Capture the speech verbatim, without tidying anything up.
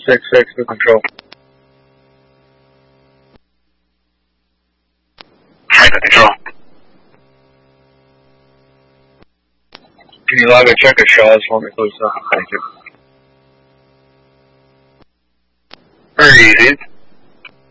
six six to control. Right to control. Can you log a check of Shaw's for me, please? Thank you. Very easy.